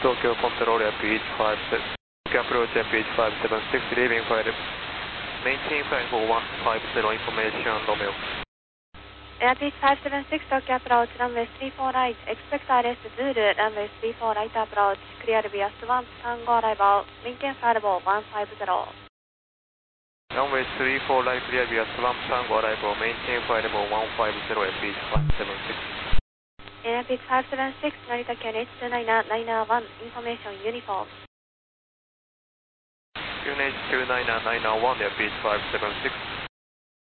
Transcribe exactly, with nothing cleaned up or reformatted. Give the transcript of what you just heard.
Tokyo Control Air P H five seven, approach Air P H five seven six, leaving flight, maintain flight for one five zero information, Romeo. Air P H five seven six, Tokyo approach, runway three four right, expect R S Zulu, runway three four right approach, clear via Swan, Tango arrival, maintain flight level one five zero. Runway three four right, clear via Swan, Tango arrival, maintain flight level one five zero, Air P H five seven six. Air P H five seven six, Narita Ken H two niner niner one, information uniform. Q N H two niner niner one, Air P H five seven six.